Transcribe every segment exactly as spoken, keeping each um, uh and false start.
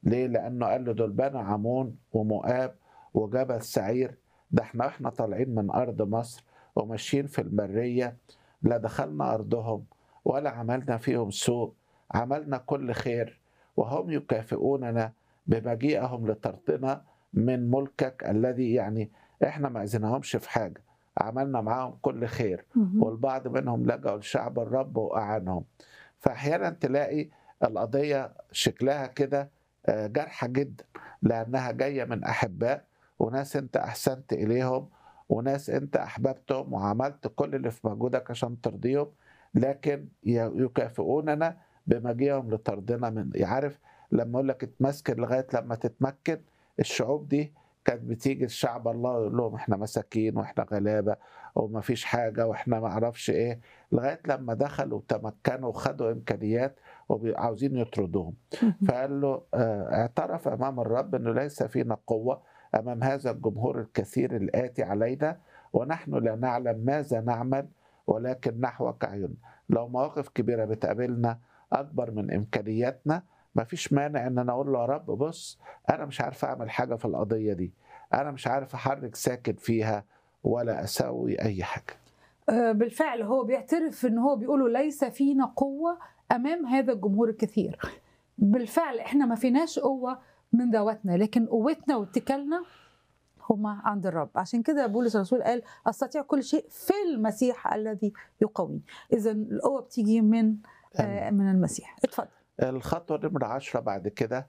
ليه؟ لأنه قال له دول بني عمون ومؤاب وجبل سعير، ده احنا واحنا طالعين من أرض مصر وماشيين في البرية لا دخلنا أرضهم ولا عملنا فيهم سوء، عملنا كل خير، وهم يكافئوننا بمجيئهم لطردنا من ملكك الذي، يعني احنا ما أذناهمش في حاجة، عملنا معاهم كل خير، اهم. والبعض منهم لجأوا لشعب الرب وأعانهم. فأحيانا تلاقي القضية شكلها كده آه، جارحة جدا، لأنها جاية من أحباء وناس أنت أحسنت إليهم وناس أنت أحببتهم وعملت كل اللي في مجهودك عشان ترضيهم، لكن ي- يكافئوننا بمجيئهم لطردنا من، عارف لما أقول لك اتمسكن لغاية لما تتمكن. الشعوب دي كانت بتيجي الشعب الله يقول لهم احنا مساكين واحنا غلابة وما فيش حاجة واحنا ما اعرفش ايه، لغاية لما دخلوا وتمكنوا وخدوا إمكانيات وعاوزين يطردوهم. اهم. فقال له آه، اعترف أمام الرب أنه ليس فينا قوة أمام هذا الجمهور الكثير الآتي علينا، ونحن لا نعلم ماذا نعمل، ولكن نحوك عيون. لو مواقف كبيرة بتقابلنا أكبر من إمكانياتنا، ما فيش مانع ان انا اقول له يا رب بص، انا مش عارف اعمل حاجه في القضيه دي، انا مش عارف احرك ساكن فيها ولا اسوي اي حاجه. آآ بالفعل هو بيعترف إن هو بيقول له ليس فينا قوة أمام هذا الجمهور الكثير. بالفعل إحنا ما فيناش قوة من ذواتنا، لكن قوتنا واتكالنا هما عند الرب. عشان كده بولس الرسول قال أستطيع كل شيء في المسيح الذي يقويني. إذا القوة بتيجي من آآ امين. من المسيح. اتفضل. الخطوه نمره عشرة بعد كده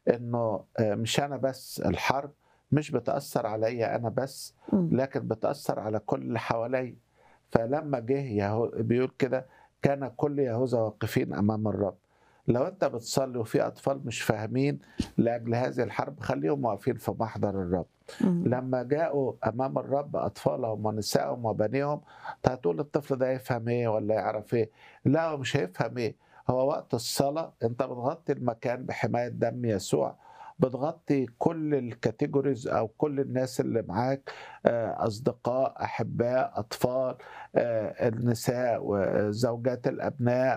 انه آه، مش انا بس، الحرب مش بتاثر عليا انا بس، إمم. لكن بتاثر على كل اللي حواليا. فلما جه يهو بيقول كده كان كل يهوذا واقفين امام الرب. لو انت بتصلي وفي اطفال مش فاهمين لاجل هذه الحرب، خليهم واقفين في محضر الرب. إمم. لما جاءوا امام الرب اطفالهم ونسائهم وبنيهم، هتقول الطفل ده يفهم ايه ولا يعرف ايه؟ لا، هو مش هيفهم ايه. هو وقت الصلاه انت بتغطي المكان بحمايه دم يسوع، بتغطي كل الكاتيجوريز او كل الناس اللي معاك، آه، اصدقاء، احباء، اطفال، آه، النساء وزوجات الابناء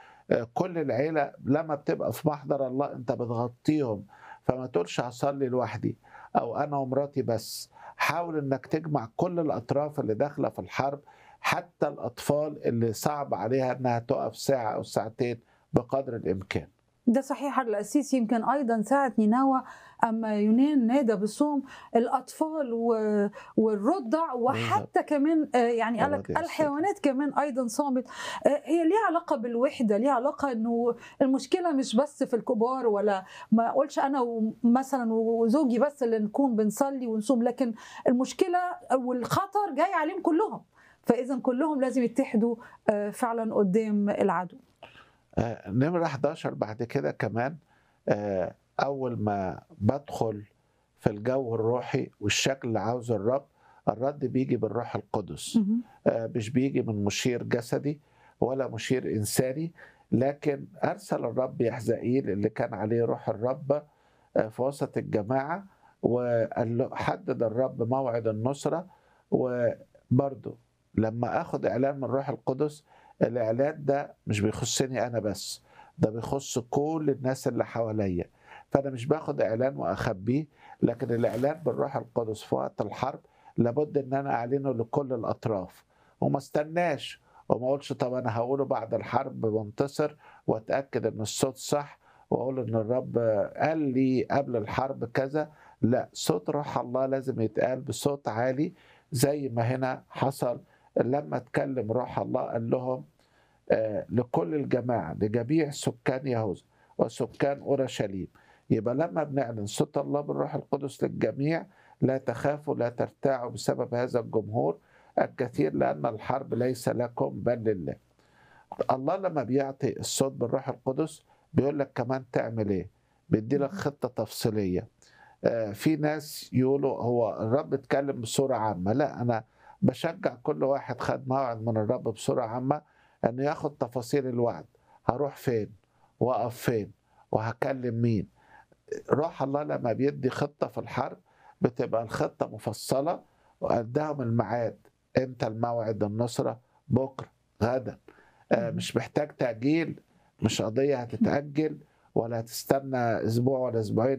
وكل العيله. لما بتبقى في محضر الله انت بتغطيهم، فما تقولش هصلي لوحدي او انا ومراتي بس. حاول انك تجمع كل الاطراف اللي داخله في الحرب، حتى الاطفال اللي صعب عليها انها تقف ساعه او ساعتين بقدر الامكان. ده صحيح القسيس. يمكن أيضا ساعة نينوى أما يونان نادى بالصوم الأطفال و- والرضع بالظبط. وحتى كمان آه، يعني قال الرب لك يستجيب. الحيوانات كمان أيضا صامت. آه، هي ليها علاقة بالوحدة، ليها علاقة إنه المشكلة مش بس في الكبار، ولا ما أقولش أنا و- مثلا وزوجي بس اللي نكون بنصلي ونصوم، لكن المشكلة والخطر جاي عليهم كلهم. فإذا كلهم لازم يتحدوا آه، فعلا قدام العدو. آه، نمرة حداشر بعد كده كمان، آه، أول ما بدخل في الجو الروحي والشكل اللي عاوزه الرب، الرد بيجي بالروح القدس. مهم. آه، مش بيجي من مشير جسدي ولا مشير إنساني، لكن أرسل الرب يحزائيل اللي كان عليه روح الرب آه، في وسط الجماعة، وقال له حدد الرب موعد النصرة. وبرضه لما أخد إعلان من الروح القدس، الإعلان ده مش بيخصني أنا بس، ده بيخص كل الناس اللي حواليا. فأنا مش باخد إعلان وأخبيه، لكن الإعلان بالروح القدس في وقت الحرب لابد إن أنا أعلنه لكل الأطراف، وما استناش وما أقولش طب أنا هقوله بعد الحرب وانتصر وأتأكد إن الصوت صح وأقول إن الرب قال لي قبل الحرب كذا. لا، صوت روح الله لازم يتقال بصوت عالي، زي ما هنا حصل لما اتكلم روح الله قال لهم آه، لكل الجماعة لجميع سكان يهوذا وسكان أورشليم. يبقى لما بنعلن صوت الله بالروح القدس للجميع، لا تخافوا لا ترتاعوا بسبب هذا الجمهور الكثير، لأن الحرب ليس لكم بل لله. الله لما بيعطي الصوت بالروح القدس بيقول لك كمان تعمل ايه، بيدي لك خطة تفصيلية. آه، في ناس يقولوا هو الرب اتكلم بصورة عامة. لا، أنا بشجع كل واحد خد موعد من الرب بصورة عامة أنه ياخد تفاصيل الوعد، هروح فين وأقف فين وهكلم مين. روح الله لما بيدي خطة في الحرب بتبقى الخطة مفصلة وقدهم الميعاد، امتى الموعد النصرة، بكرة، غدا. آه، مهم. مش محتاج تأجيل، مش قضية هتتأجل ولا هتستنى أسبوع ولا أسبوعين.